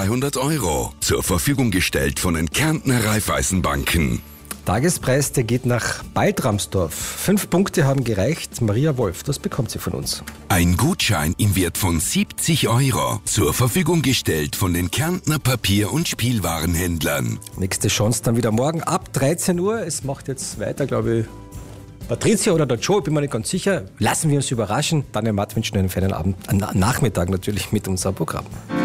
200 €. Zur Verfügung gestellt von den Kärntner Raiffeisenbanken. Tagespreis, der geht nach Baltramsdorf. 5 Punkte haben gereicht. Maria Wolf, das bekommt sie von uns. Ein Gutschein im Wert von 70 €. Zur Verfügung gestellt von den Kärntner Papier- und Spielwarenhändlern. Nächste Chance dann wieder morgen ab 13 Uhr. Es macht jetzt weiter, glaube ich, Patricia oder der Joe, bin mir nicht ganz sicher. Lassen wir uns überraschen. Daniel Matt wünscht einen feinen Abend, Nachmittag natürlich mit unserem Programm.